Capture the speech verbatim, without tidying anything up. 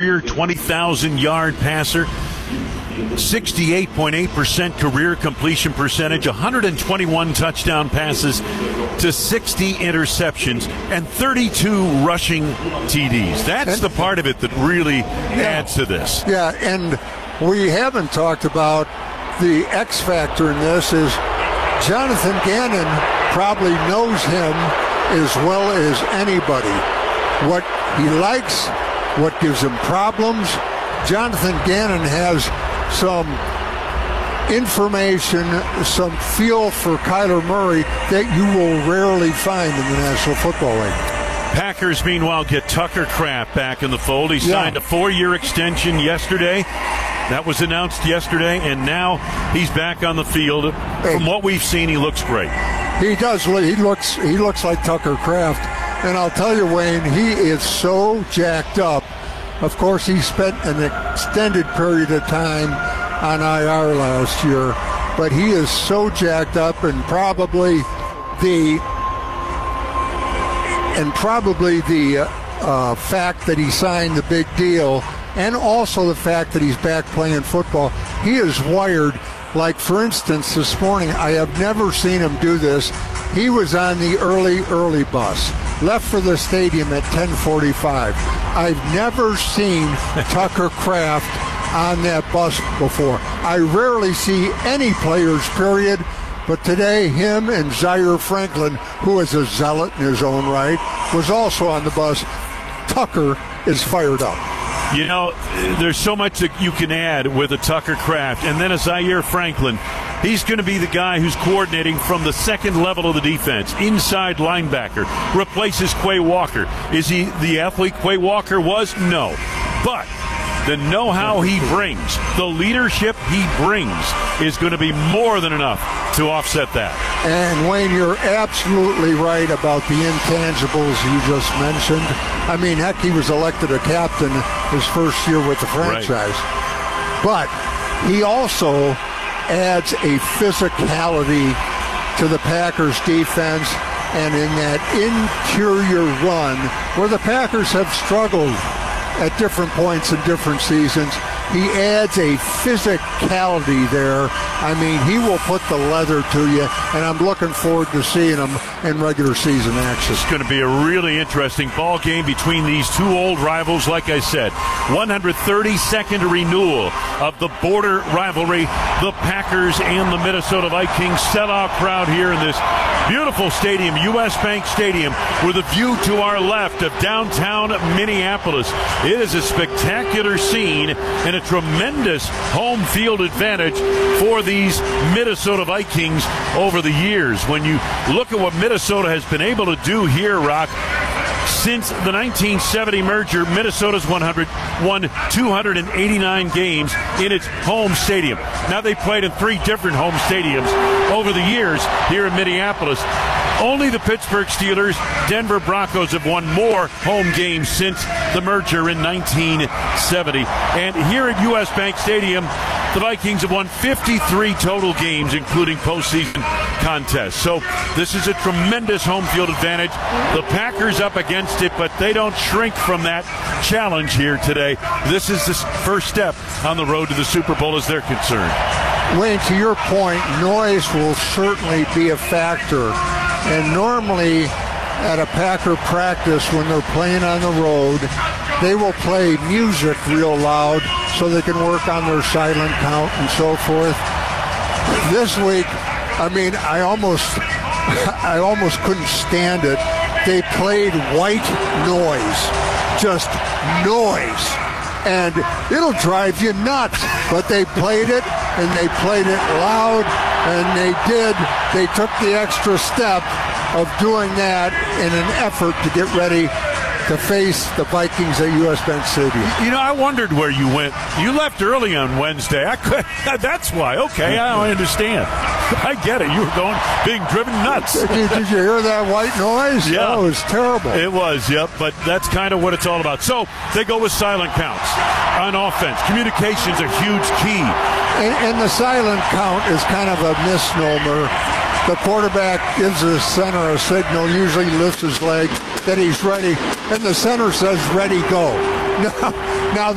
career twenty thousand yard passer, sixty-eight point eight percent career completion percentage, one hundred twenty-one touchdown passes to sixty interceptions, and thirty-two rushing T Ds. That's and, the part of it that really yeah, adds to this. Yeah, and we haven't talked about the X factor in this is Jonathan Gannon probably knows him as well as anybody. What he likes, what gives him problems. Jonathan Gannon has some information, some feel for Kyler Murray that you will rarely find in the National Football League. Packers, meanwhile, get Tucker Kraft back in the fold. He signed yeah. a four-year extension yesterday. That was announced yesterday, and now he's back on the field. Hey, from what we've seen, he looks great. He does. He looks. He looks like Tucker Kraft. And I'll tell you, Wayne, he is so jacked up. Of course, he spent an extended period of time on I R last year, but he is so jacked up, and probably the and probably the uh, uh, fact that he signed the big deal, and also the fact that he's back playing football, he is wired. Like, for instance, this morning, I have never seen him do this. He was on the early, early bus, left for the stadium at ten forty-five. I've never seen Tucker Kraft on that bus before. I rarely see any players, period. But today, him and Zaire Franklin, who is a zealot in his own right, was also on the bus. Tucker is fired up. You know, there's so much that you can add with a Tucker Kraft, and then a Zaire Franklin. He's going to be the guy who's coordinating from the second level of the defense, inside linebacker, replaces Quay Walker. Is he the athlete Quay Walker was? No. But the know-how he brings, the leadership he brings, is going to be more than enough to offset that. And, Wayne, you're absolutely right about the intangibles you just mentioned. I mean, heck, he was elected a captain his first year with the franchise. Right. But he also adds a physicality to the Packers defense, and in that interior run where the Packers have struggled at different points in different seasons, he adds a physicality there. I mean, he will put the leather to you, and I'm looking forward to seeing him in regular season action. It's going to be a really interesting ball game between these two old rivals. Like I said, one hundred thirty-second renewal of the border rivalry. The Packers and the Minnesota Vikings. Sellout crowd here in this beautiful stadium, U S Bank Stadium, with a view to our left of downtown Minneapolis. It is a spectacular scene and a tremendous home field advantage for these Minnesota Vikings over the years. When you look at what Minnesota has been able to do here, Rock, since the nineteen seventy merger, Minnesota's one hundred, won two hundred eighty-nine games in its home stadium. Now they played in three different home stadiums over the years here in Minneapolis. Only the Pittsburgh Steelers, Denver Broncos have won more home games since the merger in nineteen seventy. And here at U S Bank Stadium, the Vikings have won fifty-three total games, including postseason contests. So this is a tremendous home field advantage. The Packers up against it, but they don't shrink from that challenge here today. This is the first step on the road to the Super Bowl as they're concerned. Wayne, to your point, noise will certainly be a factor. And normally at a Packer practice when they're playing on the road, they will play music real loud so they can work on their silent count and so forth. This week, I mean, I almost I almost couldn't stand it. They played white noise, just noise. And it'll drive you nuts. But they played it, and they played it loud, and they did. They took the extra step of doing that in an effort to get ready to face the Vikings at U S Bank Stadium. You know, I wondered where you went. You left early on Wednesday. I could, that's why. Okay, I understand. I get it. You were going, being driven nuts. Did, did you hear that white noise? Yeah. Oh, it was terrible. It was, yep. But that's kind of what it's all about. So they go with silent counts on offense. Communication's a huge key. And, and the silent count is kind of a misnomer. The quarterback gives the center a signal, usually lifts his leg, that he's ready, and the center says, ready, go. Now, now